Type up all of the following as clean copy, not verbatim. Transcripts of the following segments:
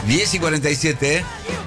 10:47.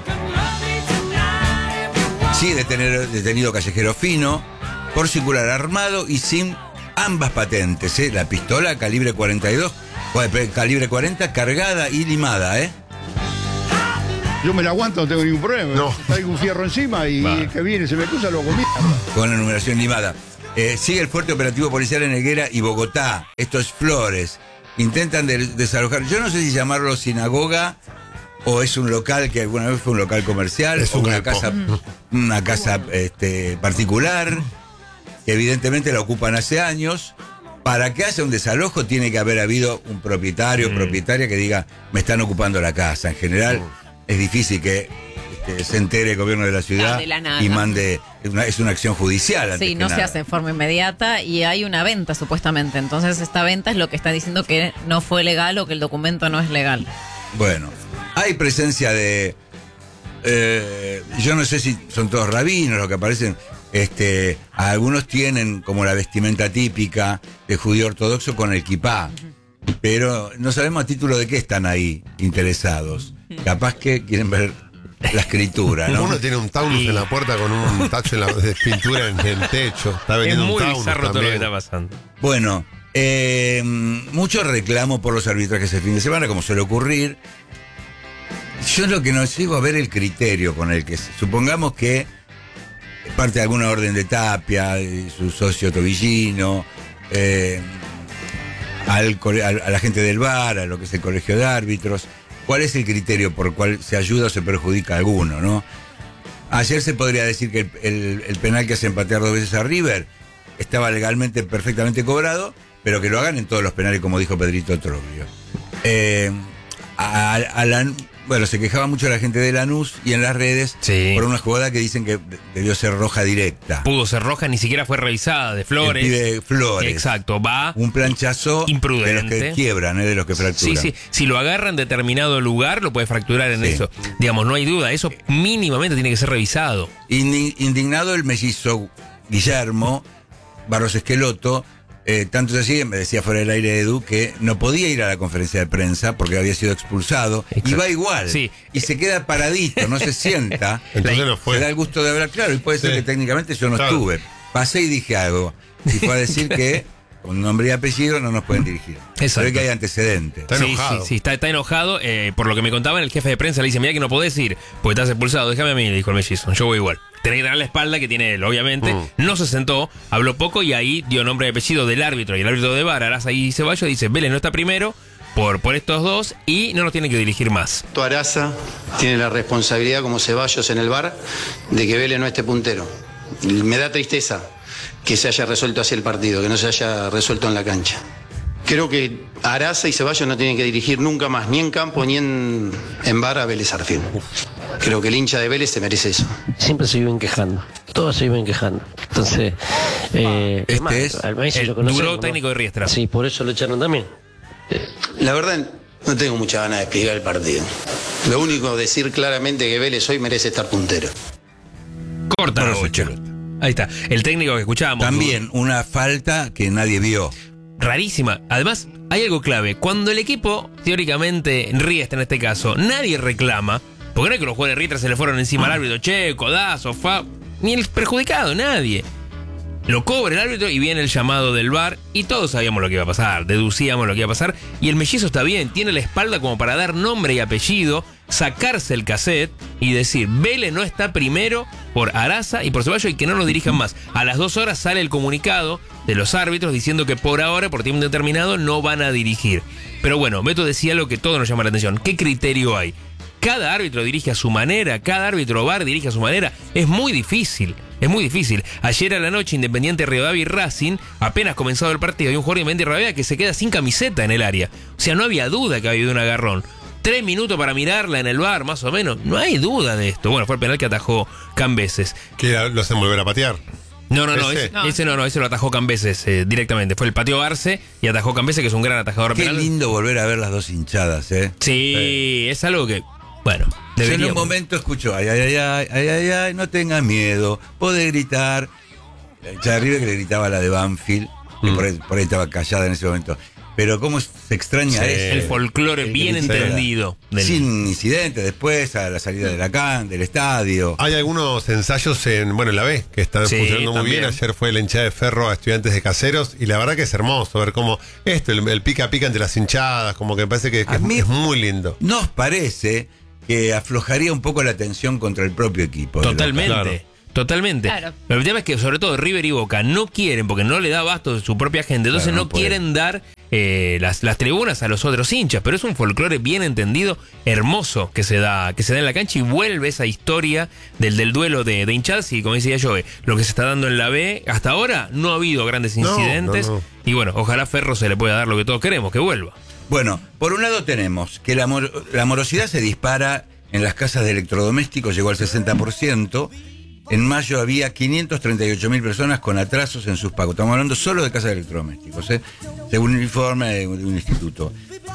Sí, detenido callejero fino por circular armado y sin ambas patentes, ¿eh? La pistola calibre 42, calibre 40, cargada y limada, ¿eh? Yo me la aguanto, no tengo ningún problema. No. Traigo un fierro encima y el que viene se me cruza, lo comí. Con la numeración limada. Sigue el fuerte operativo policial en Helguera y Bogotá. Esto es Flores. Intentan desalojar. Yo no sé si llamarlo sinagoga o es un local que alguna vez fue un local comercial Es o un una casa particular. Que evidentemente la ocupan hace años. Para que haya un desalojo tiene que haber habido un propietario o propietaria que diga me están ocupando la casa. En general es difícil que se entere el gobierno de la ciudad De la nada. y mande, es una acción judicial. Sí, no se hace de forma inmediata y hay una venta supuestamente. Entonces esta venta es lo que está diciendo que no fue legal o que el documento no es legal. Bueno, hay presencia de... yo no sé si son todos rabinos los que aparecen. Algunos tienen como la vestimenta típica de judío ortodoxo con el kipá. Pero no sabemos a título de qué están ahí interesados. Capaz que quieren ver la escritura, ¿no? Uno tiene un Taunus en la puerta con un tacho de pintura en el techo. Está Es vendiendo muy un Taunus bizarro todo lo que también. está pasando. Bueno, mucho reclamo por los arbitrajes el fin de semana, como suele ocurrir. Yo lo que no llego a ver el criterio con el que supongamos que parte de alguna orden de Tapia, de su socio Tobillino, a la gente del VAR, a lo que es el colegio de árbitros. ¿Cuál es el criterio por el cual se ayuda o se perjudica a alguno, no? Ayer se podría decir que el penal que hace empatear 2 veces a River estaba legalmente perfectamente cobrado, pero que lo hagan en todos los penales, como dijo Pedrito Troglio. Bueno, se quejaba mucho la gente de Lanús y en las redes por una jugada que dicen que debió ser roja directa. Pudo ser roja, ni siquiera fue revisada, de Flores. El pibe Flores. Exacto, va. Un planchazo imprudente. de los que quiebran, de los que fracturan. Sí, sí. Si lo agarra en determinado lugar, lo puede fracturar en eso. Digamos, no hay duda. Eso mínimamente tiene que ser revisado. Indignado el mellizo Guillermo Barros Esqueloto. Tanto es así, me decía fuera del aire Edu, que no podía ir a la conferencia de prensa porque había sido expulsado. Exacto. Y va igual. Sí. Y se queda paradito, no se sienta. Entonces no fue. Se da el gusto de hablar, claro, y puede ser que técnicamente yo no estuve. Pasé y dije algo. Y fue a decir que con nombre y apellido no nos pueden dirigir. Exacto. Se ve que hay antecedentes. Está enojado. Sí, está enojado. Por lo que me contaban, el jefe de prensa le dice, mira que no podés ir, porque estás expulsado. Déjame a mí, le dijo el mellizo. Yo voy igual. Tenés que tener la espalda que tiene él, obviamente. No se sentó, habló poco y ahí dio nombre y apellido del árbitro. Y el árbitro de VAR, Arasa y Ceballos, dice, Vélez no está primero por estos dos y no nos tiene que dirigir más. Arasa tiene la responsabilidad, como Ceballos en el VAR, de que Vélez no esté puntero. Me da tristeza que se haya resuelto así el partido, que no se haya resuelto en la cancha. Creo que Arasa y Ceballos no tienen que dirigir nunca más, ni en campo ni en VAR a Vélez Sarsfield. Creo que el hincha de Vélez se merece eso. Siempre se viven quejando, todos se viven quejando. Entonces, al Messi lo conocemos, Duró ¿no? técnico de Riestra. Sí, por eso lo echaron también. La verdad, no tengo mucha ganas de explicar el partido. Lo único, decir claramente que Vélez hoy merece estar puntero. Corta la bocha. Ahí está. El técnico que escuchábamos. También una falta que nadie vio. Rarísima. Además, hay algo clave. Cuando el equipo, teóricamente, Riestra en este caso, nadie reclama, porque no es que los jugadores de Riestra se le fueron encima al árbitro, che, codazo, ni el perjudicado, nadie. Lo cobra el árbitro y viene el llamado del VAR y todos sabíamos lo que iba a pasar, deducíamos lo que iba a pasar y el mellizo está bien, tiene la espalda como para dar nombre y apellido, sacarse el cassette y decir, Vélez no está primero por Arasa y por Ceballos y que no nos dirijan más. A las 2 horas sale el comunicado de los árbitros diciendo que por ahora, por tiempo determinado, no van a dirigir. Pero bueno, Beto decía algo que todo nos llama la atención. ¿Qué criterio hay? Cada árbitro dirige a su manera, cada árbitro VAR dirige a su manera. Es muy difícil, es muy difícil. Ayer a la noche, Independiente Rivadavia y Racing, apenas comenzado el partido, hay un jugador de Independiente Rivadavia que se queda sin camiseta en el área. O sea, no había duda que había habido un agarrón. 3 minutos para mirarla en el VAR, más o menos. No hay duda de esto. Bueno, fue el penal que atajó Cambeses. ¿Que lo hacen volver a patear? No, Ese ese lo atajó Cambeses directamente. Fue el patio Arce y atajó Cambeses, que es un gran atajador Qué penal. lindo volver a ver las dos hinchadas, Sí, es algo que, bueno, Yo en deberíamos. un momento escucho, ay, no tengas miedo, podés gritar. La hinchada de River que le gritaba a la de Banfield, que por ahí estaba callada en ese momento. pero cómo se extraña eso. El folclore bien entendido. Sin incidentes, después a la salida del estadio. Hay algunos ensayos en la B que están funcionando muy bien. Ayer fue la hinchada de Ferro a Estudiantes de Caseros y la verdad que es hermoso ver cómo el pica pica entre las hinchadas, como que me parece que es muy lindo. ¿Nos parece que aflojaría un poco la tensión contra el propio equipo? Totalmente. Totalmente. Claro. El tema es que sobre todo River y Boca no quieren, porque no le da abasto de su propia gente, entonces no quieren dar las tribunas a los otros hinchas, pero es un folclore bien entendido, hermoso que se da en la cancha y vuelve esa historia del duelo de hinchadas y como decía yo, lo que se está dando en la B, hasta ahora no ha habido grandes incidentes y bueno, ojalá Ferro se le pueda dar lo que todos queremos, que vuelva. Bueno, por un lado tenemos que la morosidad se dispara en las casas de electrodomésticos, llegó al 60%. En mayo había 538.000 personas con atrasos en sus pagos. Estamos hablando solo de casas de electrodomésticos, según un informe de un instituto.